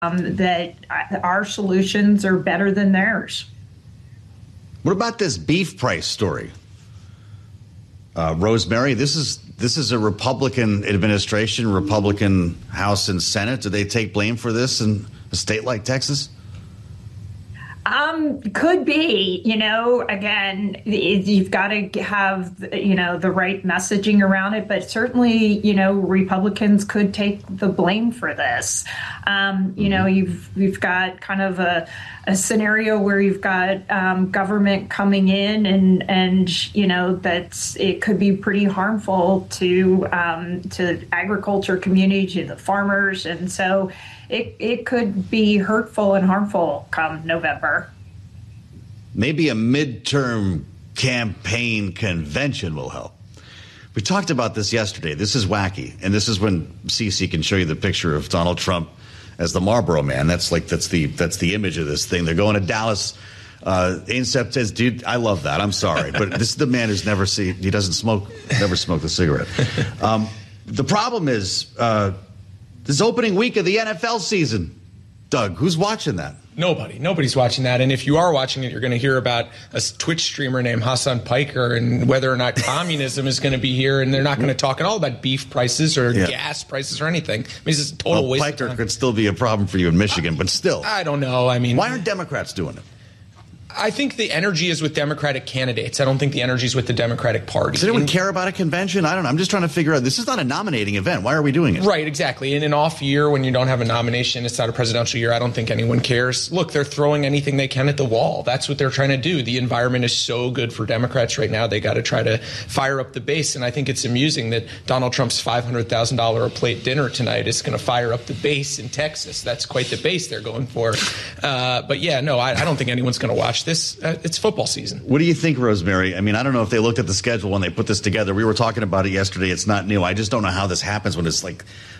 that our solutions are better than theirs. What about this beef price story? Rosemary, this is a Republican administration, Republican House and Senate. Do they take blame for this in a state like Texas? Could be, again, you've got to have, the right messaging around it, but certainly, Republicans could take the blame for this. You've got kind of a scenario where you've got government coming in and that's it could be pretty harmful to agriculture community, to the farmers, and so it could be hurtful and harmful come November. Maybe a midterm campaign convention will help. We talked about this yesterday. This is wacky, and this is when CC can show you the picture of Donald Trump as the Marlboro Man. That's the image of this thing. They're going to Dallas. Ainsep says, "Dude, I love that. I'm sorry, but this is the man who's never smoked a cigarette." The problem is this opening week of the NFL season. Doug, who's watching that? Nobody's watching that. And if you are watching it, you're going to hear about a Twitch streamer named Hassan Piker and whether or not communism is going to be here. And they're not going to talk at all about beef prices or gas prices or anything. I mean, it's just a total waste of time. Piker could still be a problem for you in Michigan, but still. I don't know. I mean, why aren't Democrats doing it? I think the energy is with Democratic candidates. I don't think the energy is with the Democratic Party. Does anyone care about a convention? I don't know. I'm just trying to figure out. This is not a nominating event. Why are we doing it? Right, exactly. In an off year when you don't have a nomination, it's not a presidential year, I don't think anyone cares. Look, they're throwing anything they can at the wall. That's what they're trying to do. The environment is so good for Democrats right now. They got to try to fire up the base. And I think it's amusing that Donald Trump's $500,000 a plate dinner tonight is going to fire up the base in Texas. That's quite the base they're going for. But yeah, no, I don't think anyone's going to watch this. It's football season. What do you think, Rosemary? I mean, I don't know if they looked at the schedule when they put this together. We were talking about it yesterday. It's not new. I just don't know how this happens when it's like